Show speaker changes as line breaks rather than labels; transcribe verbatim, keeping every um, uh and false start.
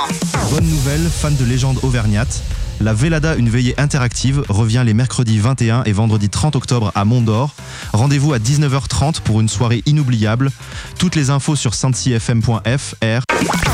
Bonne nouvelle, fan de légende auvergnate. La Vélada, une veillée interactive, revient les mercredis vingt et un et vendredi trente octobre à Mont-d'Or. Rendez-vous à dix-neuf heures trente pour une soirée inoubliable. Toutes les infos sur sainte cy f m point f r.